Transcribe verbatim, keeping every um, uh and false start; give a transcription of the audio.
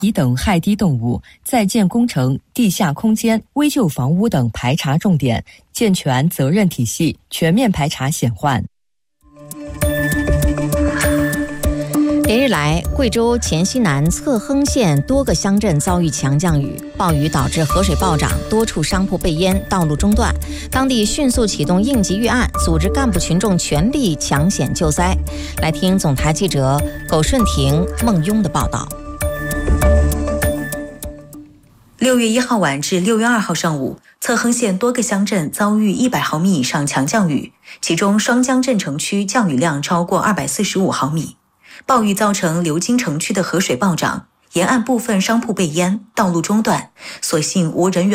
蚁等害低动物，在建工程、地下空间、危旧房屋等排查重点，健全责任体系，全面排查险患。 连日来，贵州黔西南侧亨县多个乡镇遭遇强降雨，暴雨导致河水暴涨，多处商铺被淹，道路中断。当地迅速启动应急预案，组织干部群众全力抢险救灾。来听总台记者苟顺婷、孟雍的报道。 六月一号晚至六月二号上午，侧亨县多个乡镇遭遇一百毫米以上强降雨，其中双江镇城区降雨量超过二百四十五毫米。暴雨造成流经城区的河水暴涨，沿岸部分商铺被淹，道路中断，所幸无人员